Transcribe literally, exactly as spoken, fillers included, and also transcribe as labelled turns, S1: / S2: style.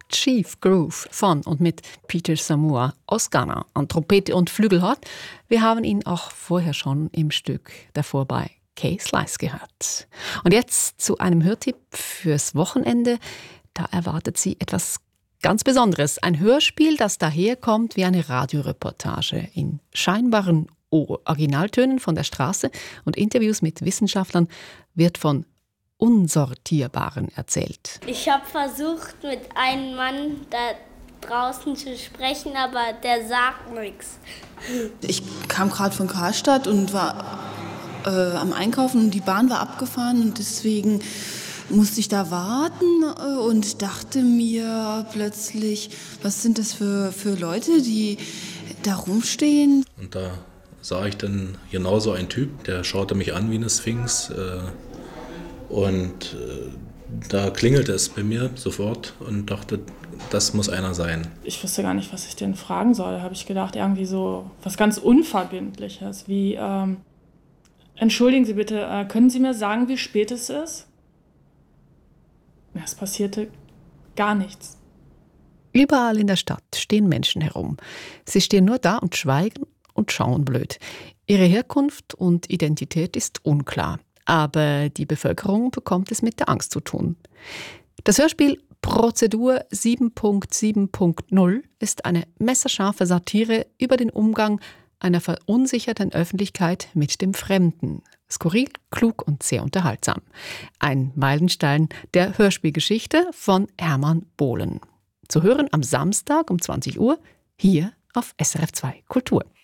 S1: Chief Groove von und mit Peter Samoa aus Ghana an Trompete und Flügel hat. Wir haben ihn auch vorher schon im Stück davor bei K-Slice gehört. Und jetzt zu einem Hörtipp fürs Wochenende. Da erwartet Sie etwas ganz Besonderes. Ein Hörspiel, das daherkommt wie eine Radioreportage in scheinbaren Originaltönen von der Straße und Interviews mit Wissenschaftlern wird von Unsortierbaren erzählt.
S2: Ich habe versucht, mit einem Mann da draußen zu sprechen, aber der sagt nichts.
S3: Ich kam gerade von Karlstadt und war äh, am Einkaufen und die Bahn war abgefahren und deswegen musste ich da warten äh, und dachte mir plötzlich, was sind das für, für Leute, die da rumstehen?
S4: Und da sah ich dann genauso einen Typ, der schaute mich an wie eine Sphinx. Äh, Und äh, da klingelte es bei mir sofort und dachte, das muss einer sein.
S5: Ich wusste gar nicht, was ich den fragen soll. Da habe ich gedacht, irgendwie so was ganz Unverbindliches, wie, ähm, entschuldigen Sie bitte, äh, können Sie mir sagen, wie spät es ist? Ja, es passierte gar nichts.
S1: Überall in der Stadt stehen Menschen herum. Sie stehen nur da und schweigen und schauen blöd. Ihre Herkunft und Identität ist unklar. Aber die Bevölkerung bekommt es mit der Angst zu tun. Das Hörspiel Prozedur sieben Punkt sieben Punkt null ist eine messerscharfe Satire über den Umgang einer verunsicherten Öffentlichkeit mit dem Fremden. Skurril, klug und sehr unterhaltsam. Ein Meilenstein der Hörspielgeschichte von Hermann Bohlen. Zu hören am Samstag um zwanzig Uhr hier auf S R F zwei Kultur.